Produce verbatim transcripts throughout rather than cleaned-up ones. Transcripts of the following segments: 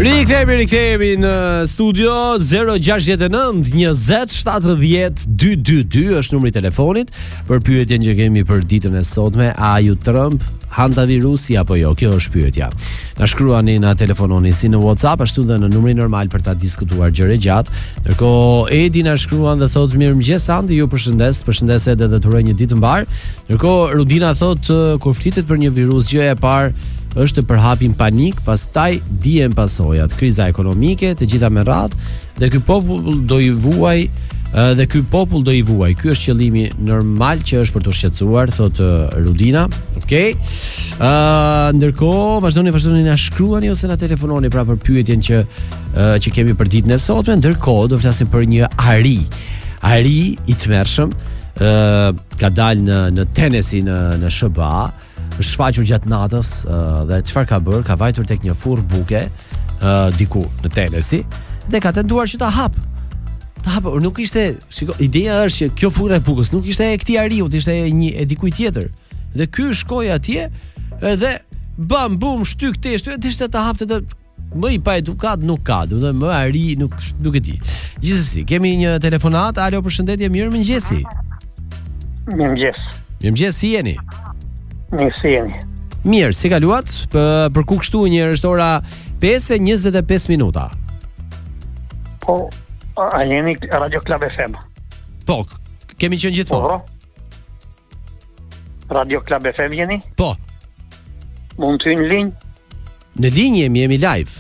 Rikthehemi, rikthehemi në studio. Zero gjasht nënt njëzet shtatëdhjetë dyqindëdhjetë është numri i telefonit për pyetjen që kemi për ditën e sotme. A ju Trump hantavirusi apo jo? Kjo është pyetja. Na shkruani, na telefononi si në WhatsApp ashtu dhe në numrin normal për ta diskutuar gjëre gjatë. Ndërkohë Edi na shkruan dhe thotë mirëmëngjes Andi, ju përshëndes, përshëndes edhe dhe të uroj një ditë të mbar. Ndërkohë Rudina thotë kur flitet për një virus, gjëja e parë është të përhapin panik, pastaj dihen pasojat, kriza ekonomike, të gjitha me radhë, dhe ky popull do i vuaj dhe ky popull do i vuaj. Ky është qëllimi normal që është për të shqetësuar, thotë Rudina. Okej. Ë uh, ndërkohë vazhdoni vazhdoni na shkruani ose na telefononi pra për pyetjen që uh, që kemi për ditën e sotme. Ndërkohë do flasim për një ari. Ari i tmerrshëm, ë uh, ka dalë në në Tennessee në në S B A. Është shfaqur gjatë natës uh, dhe çfarë ka bërë? Ka vajtur tek një furr buke uh, diku në Tennessee dhe ka tentuar që ta hap. Ta hap, nuk ishte, shiko, ideja është që kjo furrë e bukës nuk ishte e këtij ariu, ishte e një e dikujt tjetër. Dhe ky shkoi atje dhe bam bum shtyk te shtyk, ishte ta hapte të më i pa edukat nuk ka, do të thënë më ari nuk nuk e di. Gjithsesi, kemi një telefonat. Alo, përshëndetje, mirëmëngjesi. Mirëmëngjes. Mirëmëngjes, si jeni? Mirë, si jeni? Mirë, si kaluat? Për, për ku kështu një është ora pesë e njëzet e pesë minuta. Po, a jeni Radio Club F M? Po, kemi qenë gjithmonë. Po, Radio Club F M jeni? Po. Mund të hyjnë në linjë? Në linjë jemi, jemi live.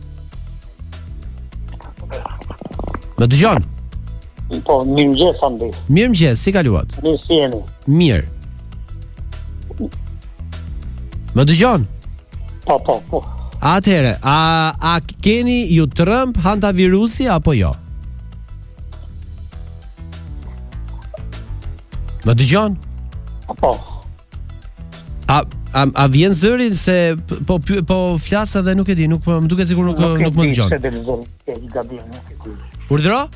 Më dëgjon? Po, mirëmëngjes Andi. Mirëmëngjes, si kaluat? Mirë, si jeni? Mirë. Më dëgjon? Po, po, po. Atëherë, a, a keni ju Trump hantavirusi apo jo? Më dëgjon? Po. A, a, a vjen zëri se po, po, po flas edhe nuk e di, nuk më duket sikur nuk, nuk, nuk më dëgjon. Nuk e di, se i gabim, nuk e di. Urdhëro?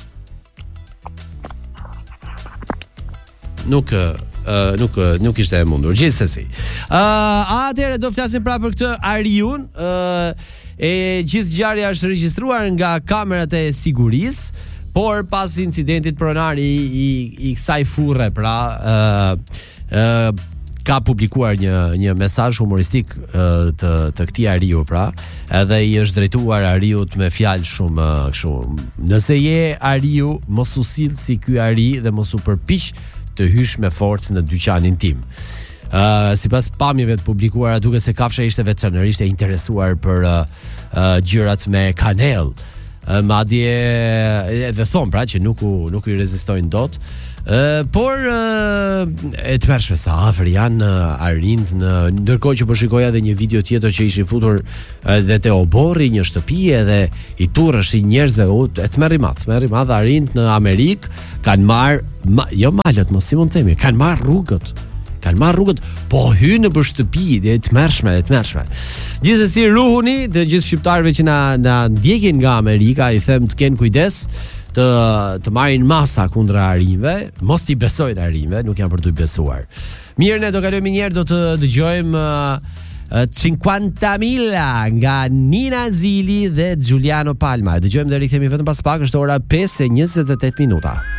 Nuk... Uh, nuk nuk ishte e mundur. Gjithsesi. Ë, uh, atëherë do flasim pra për këtë ariun. Ë, uh, e gjithë ngjarja është regjistruar nga kamerat e sigurisë, por pas incidentit pronari i i, i kësaj furre, pra ë uh, uh, ka publikuar një një mesazh humoristik uh, të të këtij ariu, pra, edhe i është drejtuar ariut me fjalë shumë kështu. Nëse je ariu, mos u sill si ky ari dhe mos u përpiq të hysh me forcë në dyqanin tim. Uh, sipas pamjeve të publikuara, duket se kafsha ishte veçanërisht e interesuar për uh, uh, gjërat me kanell. Uh, madje edhe thon pra që nuk u nuk i rezistojnë dot. Uh, por uh, e të mërshme sa afër janë uh, arind në ndërkohë që po shikoja edhe një video tjetër që ishin futur edhe te oborri një shtëpi edhe i turrëshin njerëzve, e të merri madh, merri madh arind në Amerikë kanë marr ma, jo malët, mos si mund të themi, kanë marr rrugët. Kanë marr rrugët, po hynë në për shtëpi, dhe të mërshme, dhe të mërshme. Gjithsesi ruhuni të gjithë shqiptarëve që na na ndjekin nga Amerika, i them të kenë kujdes, të të marrin masa kundra arinjve, mos t'i besojnë arinjve, nuk janë për t'u besuar. Mirë, ne do kalojmë një herë, do të dëgjojmë uh, cinquanta mila nga Nina Zili dhe Giuliano Palma. Dëgjojmë dhe rikthehemi vetëm pas pak, është ora pesë e njëzet e tetë minuta.